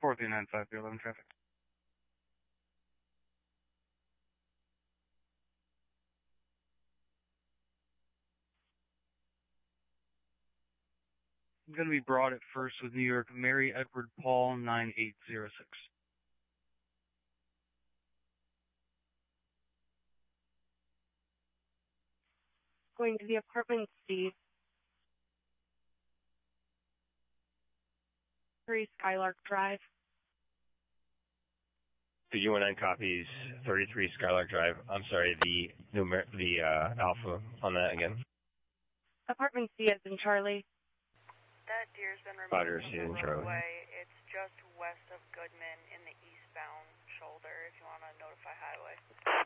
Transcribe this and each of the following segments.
4395, 11 traffic. I'm going to be brought at first with New York, Mary Edward Paul, 9806. Going to the apartment C. 3 Skylark Drive. PG-19 copies 33 Skylark Drive. I'm sorry, the alpha on that again. Apartment C as in Charlie. That deer's been Roger, removed C as from in the Charlie. roadway. It's just west of Goodman in the eastbound shoulder if you want to notify highway.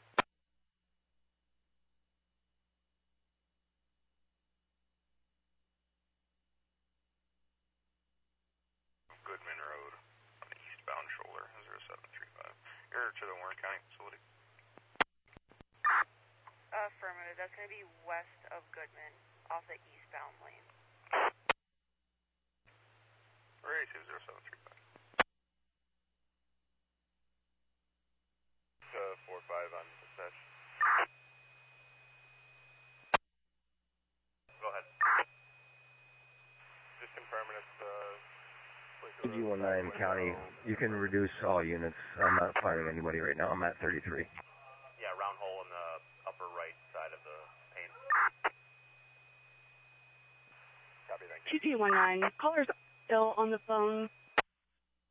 Goodman Road on the eastbound shoulder, 0735. You're to the Warren County facility. Affirmative. That's going to be west of Goodman off the eastbound lane. Ray 0735. 45 on dispatch. Go ahead. Just confirming it's PG-19 County, you can reduce all units. I'm not firing anybody right now. I'm at 33. Yeah, round hole in the upper right side of the pane. Copy, thank you. TP19. Caller's still on the phone.